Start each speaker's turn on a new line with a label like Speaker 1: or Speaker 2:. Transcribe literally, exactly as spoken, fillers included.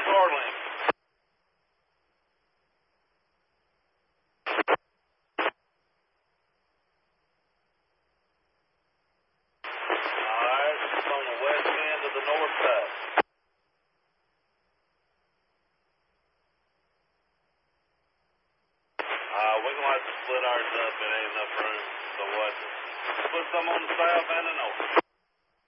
Speaker 1: car link. Alright, it's on the west end of the north side. Uh, we're going to have to split ours up. It ain't enough room. So what? Put some on the south and the north.